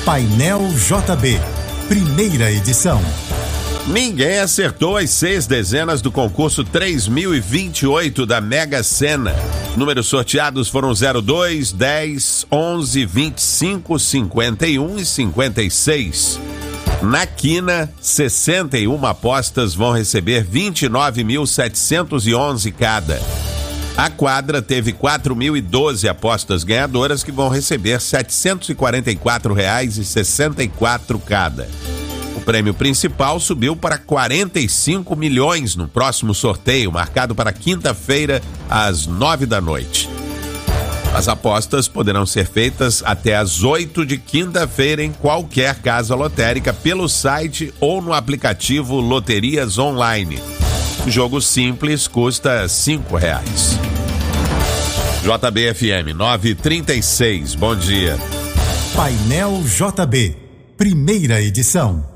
Painel JB, primeira edição. Ninguém acertou as 6 dezenas do concurso 3028 da Mega Sena. Números sorteados foram 02, 10, 11, 25, 51 e 56. Na quina, 61 apostas vão receber 29.711 cada. A quadra teve 4.012 apostas ganhadoras que vão receber R$ 744,64 cada. O prêmio principal subiu para 45 milhões no próximo sorteio, marcado para quinta-feira, às 9 da noite. As apostas poderão ser feitas até às 8 de quinta-feira em qualquer casa lotérica pelo site ou no aplicativo Loterias Online. O jogo simples custa R$ 5. JBFM 936, bom dia. Painel JB, primeira edição.